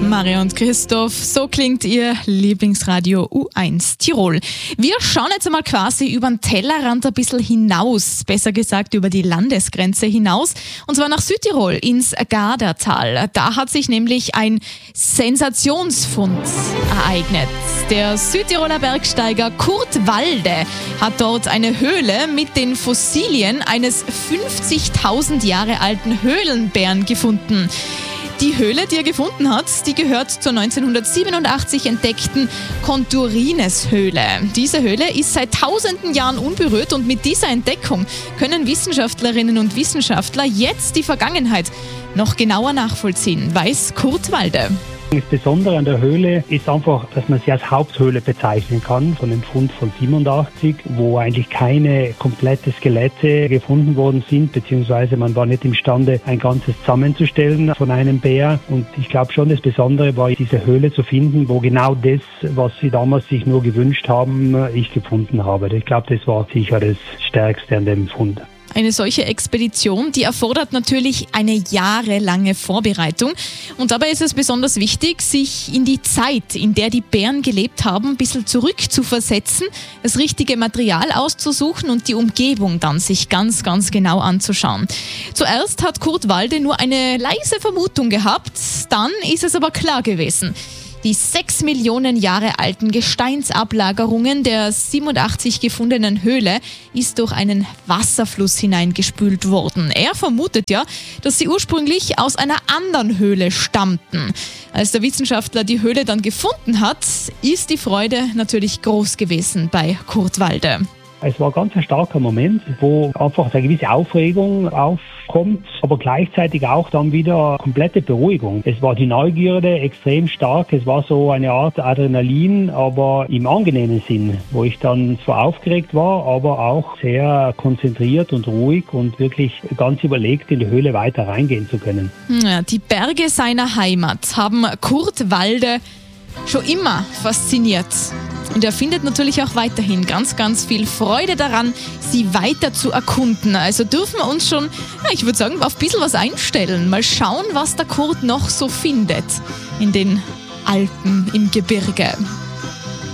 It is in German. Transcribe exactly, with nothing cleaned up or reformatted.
Maria und Christoph, so klingt Ihr Lieblingsradio U eins Tirol. Wir schauen jetzt einmal quasi über den Tellerrand ein bisschen hinaus, besser gesagt über die Landesgrenze hinaus, und zwar nach Südtirol ins Gardatal. Da hat sich nämlich ein Sensationsfund ereignet. Der Südtiroler Bergsteiger Kurt Walde hat dort eine Höhle mit den Fossilien eines fünfzigtausend Jahre alten Höhlenbären gefunden. Die Höhle, die er gefunden hat, die gehört zur neunzehnhundertsiebenundachtzig entdeckten Konturines-Höhle. Diese Höhle ist seit tausenden Jahren unberührt und mit dieser Entdeckung können Wissenschaftlerinnen und Wissenschaftler jetzt die Vergangenheit noch genauer nachvollziehen, weiß Kurt Walde. Das Besondere an der Höhle ist einfach, dass man sie als Haupthöhle bezeichnen kann, von dem Fund von siebenundachtzig, wo eigentlich keine komplette Skelette gefunden worden sind, beziehungsweise man war nicht imstande, ein ganzes zusammenzustellen von einem Bär. Und ich glaube schon, das Besondere war, diese Höhle zu finden, wo genau das, was sie damals sich nur gewünscht haben, ich gefunden habe. Ich glaube, das war sicher das Stärkste an dem Fund. Eine solche Expedition, die erfordert natürlich eine jahrelange Vorbereitung. Und dabei ist es besonders wichtig, sich in die Zeit, in der die Bären gelebt haben, ein bisschen zurückzuversetzen, das richtige Material auszusuchen und die Umgebung dann sich ganz, ganz genau anzuschauen. Zuerst hat Kurt Walde nur eine leise Vermutung gehabt, dann ist es aber klar gewesen. Die sechs Millionen Jahre alten Gesteinsablagerungen der siebenundachtzig gefundenen Höhle ist durch einen Wasserfluss hineingespült worden. Er vermutet ja, dass sie ursprünglich aus einer anderen Höhle stammten. Als der Wissenschaftler die Höhle dann gefunden hat, ist die Freude natürlich groß gewesen bei Kurt Walde. Es war ganz ein starker Moment, wo einfach eine gewisse Aufregung aufkommt, aber gleichzeitig auch dann wieder komplette Beruhigung. Es war die Neugierde extrem stark, es war so eine Art Adrenalin, aber im angenehmen Sinn, wo ich dann zwar aufgeregt war, aber auch sehr konzentriert und ruhig und wirklich ganz überlegt, in die Höhle weiter reingehen zu können. Ja, die Berge seiner Heimat haben Kurt Walde schon immer fasziniert. Und er findet natürlich auch weiterhin ganz, ganz viel Freude daran, sie weiter zu erkunden. Also dürfen wir uns schon, ja, ich würde sagen, auf ein bisschen was einstellen. Mal schauen, was der Kurt noch so findet in den Alpen, im Gebirge.